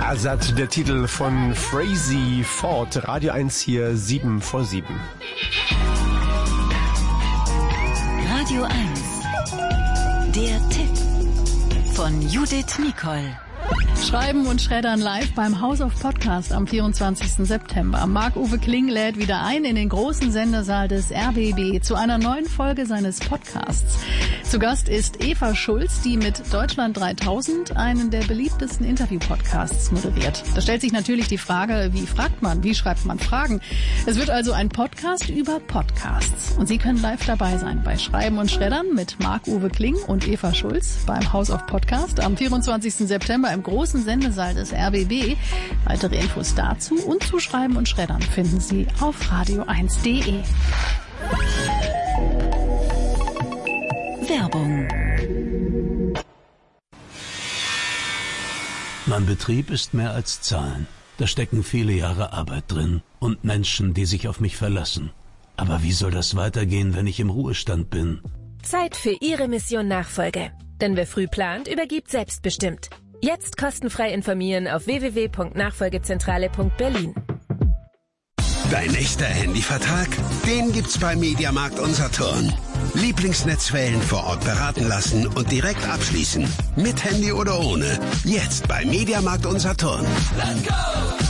Azad, der Titel von Frazzy Ford. Radio 1 hier, 7 vor 7. Radio 1, der Tipp von Judith Nicol. Schreiben und Schreddern live beim House of Podcast am 24. September. Marc-Uwe Kling lädt wieder ein in den großen Sendesaal des RBB zu einer neuen Folge seines Podcasts. Zu Gast ist Eva Schulz, die mit Deutschland 3000 einen der beliebtesten Interview-Podcasts moderiert. Da stellt sich natürlich die Frage, wie fragt man, wie schreibt man Fragen? Es wird also ein Podcast über Podcasts. Und Sie können live dabei sein bei Schreiben und Schreddern mit Marc-Uwe Kling und Eva Schulz beim House of Podcast am 24. September im großen Sendesaal des RBB. Weitere Infos dazu und zu Schreiben und Schreddern finden Sie auf radio1.de. Werbung. Mein Betrieb ist mehr als Zahlen. Da stecken viele Jahre Arbeit drin und Menschen, die sich auf mich verlassen. Aber wie soll das weitergehen, wenn ich im Ruhestand bin? Zeit für Ihre Mission Nachfolge. Denn wer früh plant, übergibt selbstbestimmt. Jetzt kostenfrei informieren auf www.nachfolgezentrale.berlin. Dein echter Handyvertrag? Den gibt's bei Mediamarkt Unsaturn. Lieblingsnetzwellen vor Ort beraten lassen und direkt abschließen. Mit Handy oder ohne. Jetzt bei Mediamarkt Unsaturn. Let's go!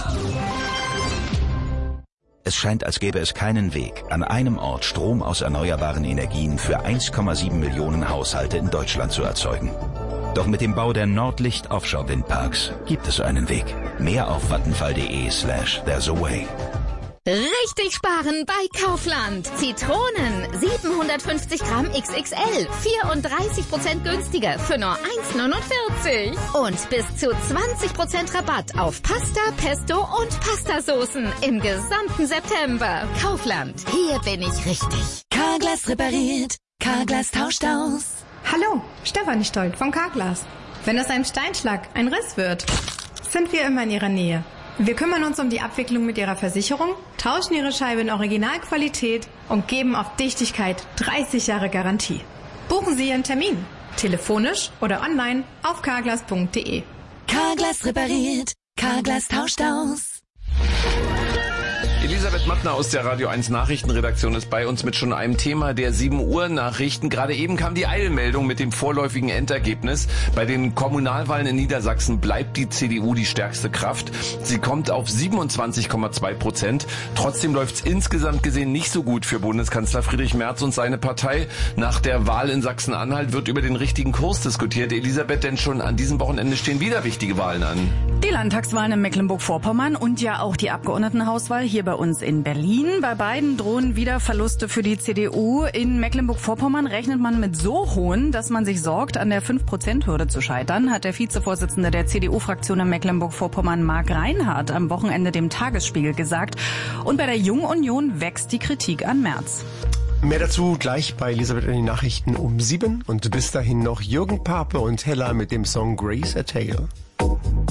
Es scheint, als gäbe es keinen Weg, an einem Ort Strom aus erneuerbaren Energien für 1,7 Millionen Haushalte in Deutschland zu erzeugen. Doch mit dem Bau der Nordlicht Offshore Windparks gibt es einen Weg. Mehr auf vattenfall.de/there's a way. Richtig sparen bei Kaufland. Zitronen 750 Gramm XXL, 34% günstiger für nur 1,49. Und bis zu 20% Rabatt auf Pasta, Pesto und Pastasoßen im gesamten September. Kaufland, hier bin ich richtig. Carglass repariert, Carglass tauscht aus. Hallo, Stefanie Stolt vom Carglass. Wenn aus einem Steinschlag ein Riss wird, sind wir immer in Ihrer Nähe. Wir kümmern uns um die Abwicklung mit Ihrer Versicherung, tauschen Ihre Scheibe in Originalqualität und geben auf Dichtigkeit 30 Jahre Garantie. Buchen Sie Ihren Termin, telefonisch oder online auf carglass.de. Carglass repariert, Carglass tauscht aus. Elisabeth Mattner aus der Radio 1 Nachrichtenredaktion ist bei uns mit schon einem Thema der 7 Uhr Nachrichten. Gerade eben kam die Eilmeldung mit dem vorläufigen Endergebnis. Bei den Kommunalwahlen in Niedersachsen bleibt die CDU die stärkste Kraft. Sie kommt auf 27,2%. Trotzdem läuft es insgesamt gesehen nicht so gut für Bundeskanzler Friedrich Merz und seine Partei. Nach der Wahl in Sachsen-Anhalt wird über den richtigen Kurs diskutiert. Elisabeth, denn schon an diesem Wochenende stehen wieder wichtige Wahlen an. Die Landtagswahlen in Mecklenburg-Vorpommern und ja auch die Abgeordnetenhauswahl hier bei uns in Berlin. Bei beiden drohen wieder Verluste für die CDU. In Mecklenburg-Vorpommern rechnet man mit so hohen, dass man sich sorgt, an der 5%-Hürde zu scheitern, hat der Vizevorsitzende der CDU-Fraktion in Mecklenburg-Vorpommern, Marc Reinhardt, am Wochenende dem Tagesspiegel gesagt. Und bei der Jungen Union wächst die Kritik an Merz. Mehr dazu gleich bei Elisabeth in den Nachrichten um 7. Und bis dahin noch Jürgen Pape und Hella mit dem Song Grace a Tale.